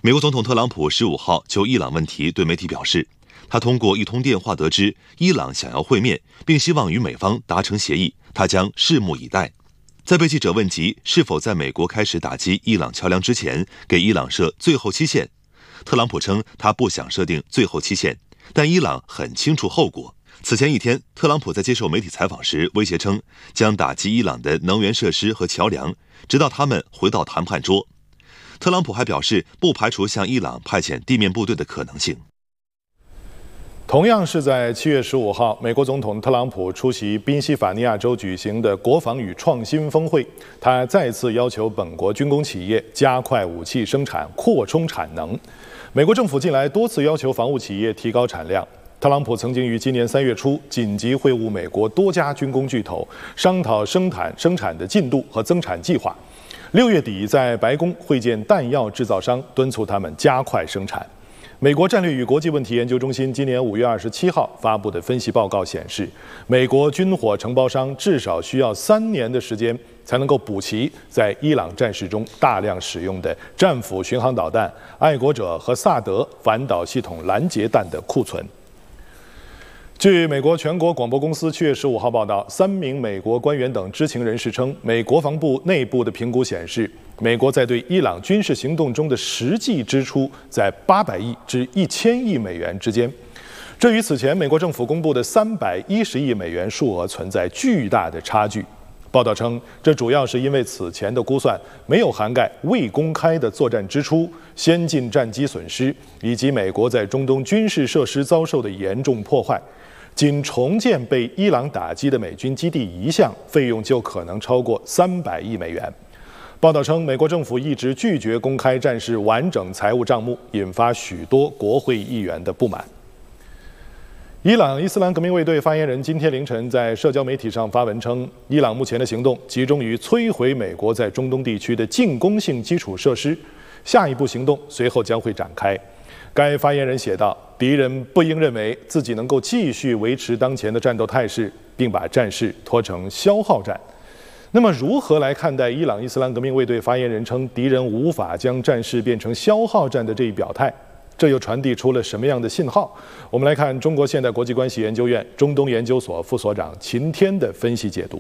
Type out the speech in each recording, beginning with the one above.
美国总统特朗普15号就伊朗问题对媒体表示，他通过一通电话得知伊朗想要会面，并希望与美方达成协议，他将拭目以待。在被记者问及是否在美国开始打击伊朗桥梁之前给伊朗设最后期限，特朗普称他不想设定最后期限，但伊朗很清楚后果。此前一天，特朗普在接受媒体采访时威胁称将打击伊朗的能源设施和桥梁，直到他们回到谈判桌。特朗普还表示，不排除向伊朗派遣地面部队的可能性。 同样是在7月15号，美国总统特朗普出席宾夕法尼亚州举行的国防与创新峰会，他再次要求本国军工企业加快武器生产，扩充产能。美国政府近来多次要求防务企业提高产量。特朗普曾经于今年3月初紧急会晤美国多家军工巨头，商讨生产的进度和增产计划。6月底在白宫会见弹药制造商，敦促他们加快生产。美国战略与国际问题研究中心今年5月27号发布的分析报告显示，美国军火承包商至少需要3年的时间才能够补齐在伊朗战事中大量使用的战斧巡航导弹、爱国者和萨德反导系统拦截弹的库存。据美国全国广播公司7月15号报道，3名美国官员等知情人士称，美国防部内部的评估显示，美国在对伊朗军事行动中的实际支出在800亿至1000亿美元之间，这与此前美国政府公布的310亿美元数额存在巨大的差距。报道称，这主要是因为此前的估算没有涵盖未公开的作战支出、先进战机损失以及美国在中东军事设施遭受的严重破坏。仅重建被伊朗打击的美军基地一项费用就可能超过300亿美元。报道称，美国政府一直拒绝公开战事完整财务账目，引发许多国会议员的不满。伊朗伊斯兰革命卫队发言人今天凌晨在社交媒体上发文称，伊朗目前的行动集中于摧毁美国在中东地区的进攻性基础设施，下一步行动随后将会展开。该发言人写道，敌人不应认为自己能够继续维持当前的战斗态势，并把战事拖成消耗战。那么如何来看待伊朗伊斯兰革命卫队发言人称敌人无法将战事变成消耗战的这一表态？这又传递出了什么样的信号？我们来看中国现代国际关系研究院中东研究所副所长秦天的分析解读。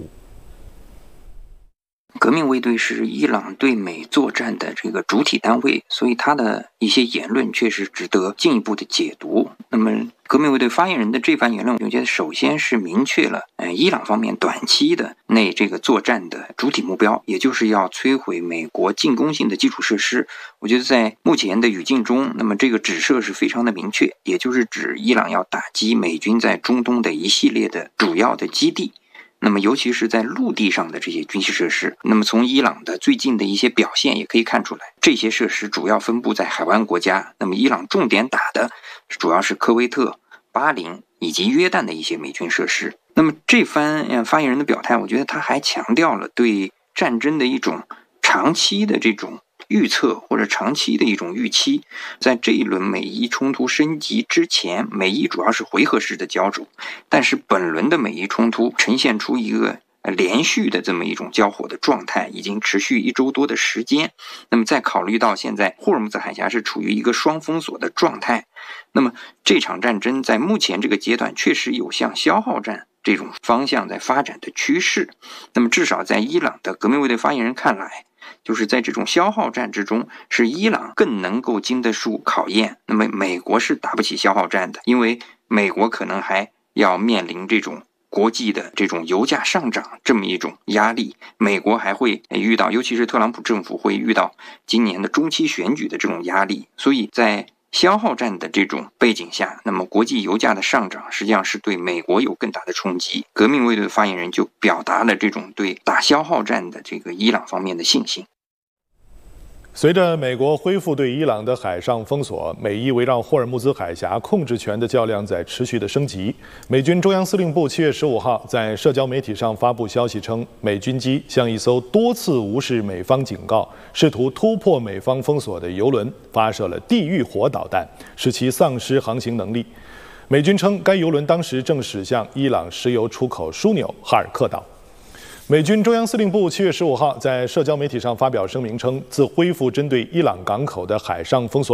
革命卫队是伊朗对美作战的这个主体单位，所以他的一些言论确实值得进一步的解读。那么革命卫队发言人的这番言论，我觉得首先是明确了伊朗方面短期的这个作战的主体目标，也就是要摧毁美国进攻性的基础设施。我觉得在目前的语境中，那么这个指涉是非常的明确，也就是指伊朗要打击美军在中东的一系列的主要的基地，那么尤其是在陆地上的这些军事设施。那么从伊朗的最近的一些表现也可以看出来，这些设施主要分布在海湾国家，那么伊朗重点打的主要是科威特、巴林以及约旦的一些美军设施。那么这番发言人的表态，我觉得他还强调了对战争的一种长期的这种预测或者长期的一种预期。在这一轮美伊冲突升级之前，美伊主要是回合式的交手，但是本轮的美伊冲突呈现出一个连续的这么一种交火的状态，已经持续1周多的时间。那么再考虑到现在霍尔木兹海峡是处于一个双封锁的状态，那么这场战争在目前这个阶段确实有向消耗战这种方向在发展的趋势。那么至少在伊朗的革命卫队发言人看来，就是在这种消耗战之中，是伊朗更能够经得住考验。那么美国是打不起消耗战的，因为美国可能还要面临这种国际的这种油价上涨这么一种压力，美国还会遇到，尤其是特朗普政府会遇到今年的中期选举的这种压力。所以在消耗战的这种背景下，那么国际油价的上涨实际上是对美国有更大的冲击。革命卫队发言人就表达了这种对打消耗战的这个伊朗方面的信心。 随着美国恢复对伊朗的海上封锁，美伊围绕霍尔木兹海峡控制权的较量在持续的升级。美军中央司令部7月15号在社交媒体上发布消息称，美军机向一艘多次无视美方警告、试图突破美方封锁的油轮发射了地狱火导弹，使其丧失航行能力。美军称，该油轮当时正驶向伊朗石油出口枢纽哈尔克岛。美军中央司令部7月15号在社交媒体上发表声明称，自恢复针对伊朗港口的海上封锁